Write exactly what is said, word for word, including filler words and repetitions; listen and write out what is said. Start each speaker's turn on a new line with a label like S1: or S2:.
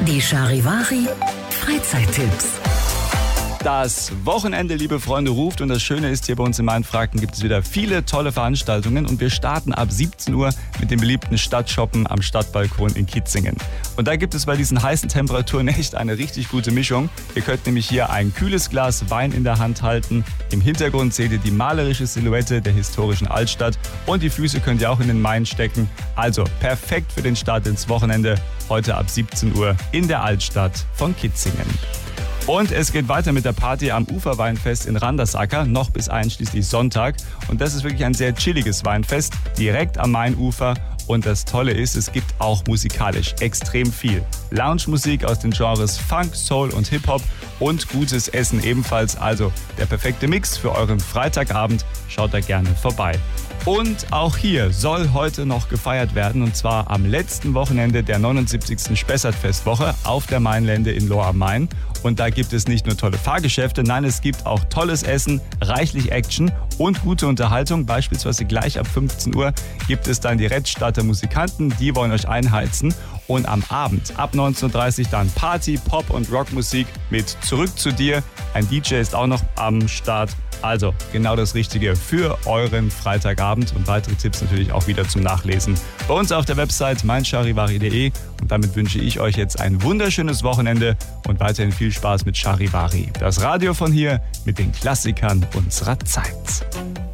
S1: Die Charivari Freizeittipps.
S2: Das Wochenende, liebe Freunde, ruft und das Schöne ist, hier bei uns in Mainfranken gibt es wieder viele tolle Veranstaltungen und wir starten ab siebzehn Uhr mit dem beliebten Stadtshoppen am Stadtbalkon in Kitzingen. Und da gibt es bei diesen heißen Temperaturen echt eine richtig gute Mischung. Ihr könnt nämlich hier ein kühles Glas Wein in der Hand halten. Im Hintergrund seht ihr die malerische Silhouette der historischen Altstadt und die Füße könnt ihr auch in den Main stecken. Also perfekt für den Start ins Wochenende, heute ab siebzehn Uhr in der Altstadt von Kitzingen. Und es geht weiter mit der Party am Uferweinfest in Randersacker, noch bis einschließlich Sonntag. Und das ist wirklich ein sehr chilliges Weinfest, direkt am Mainufer. Und das Tolle ist, es gibt auch musikalisch extrem viel. Lounge-Musik aus den Genres Funk, Soul und Hip-Hop und gutes Essen ebenfalls. Also der perfekte Mix für euren Freitagabend. Schaut da gerne vorbei. Und auch hier soll heute noch gefeiert werden, und zwar am letzten Wochenende der neunundsiebzigsten Spessartfestwoche auf der Mainlände in Lohr am Main. Und da gibt es nicht nur tolle Fahrgeschäfte, nein, es gibt auch tolles Essen, reichlich Action und gute Unterhaltung. Beispielsweise gleich ab fünfzehn Uhr gibt es dann die Redstadter Musikanten, die wollen euch einheizen. Und am Abend ab neunzehn Uhr dreißig dann Party, Pop- und Rockmusik mit Zurück zu dir. Ein D J ist auch noch am Start. Also genau das Richtige für euren Freitagabend und weitere Tipps natürlich auch wieder zum Nachlesen bei uns auf der Website mein charivari punkt de. Und damit wünsche ich euch jetzt ein wunderschönes Wochenende und weiterhin viel Spaß mit Charivari. Das Radio von hier mit den Klassikern unserer Zeit.